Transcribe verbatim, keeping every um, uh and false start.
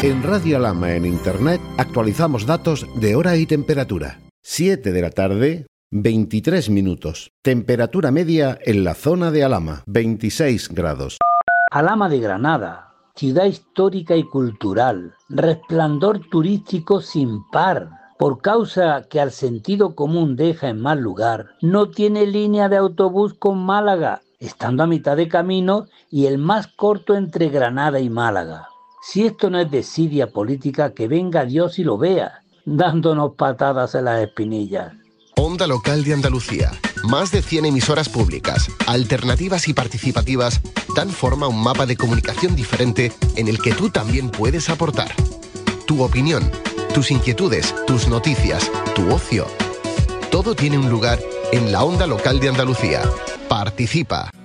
En Radio Alhama en Internet actualizamos datos de hora y temperatura. siete de la tarde, veintitrés minutos. Temperatura media en la zona de Alhama, veintiséis grados. Alhama de Granada, ciudad histórica y cultural, resplandor turístico sin par. Por causa que al sentido común deja en mal lugar, no tiene línea de autobús con Málaga, estando a mitad de camino y el más corto entre Granada y Málaga. Si esto no es desidia política, que venga Dios y lo vea, dándonos patadas en las espinillas. Onda Local de Andalucía. Más de cien emisoras públicas, alternativas y participativas, dan forma a un mapa de comunicación diferente en el que tú también puedes aportar. Tu opinión, tus inquietudes, tus noticias, tu ocio. Todo tiene un lugar en la Onda Local de Andalucía. Participa.